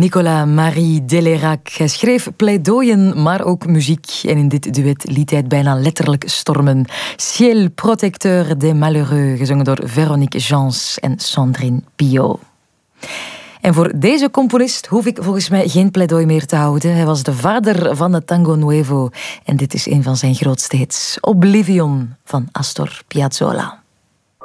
Nicolas-Marie Delérac. Hij schreef pleidooien, maar ook muziek. En in dit duet liet hij het bijna letterlijk stormen. Ciel protecteur des malheureux, gezongen door Véronique Jans en Sandrine Piot. En voor deze componist hoef ik volgens mij geen pleidooi meer te houden. Hij was de vader van het Tango Nuevo. En dit is een van zijn grootste hits. Oblivion van Astor Piazzolla.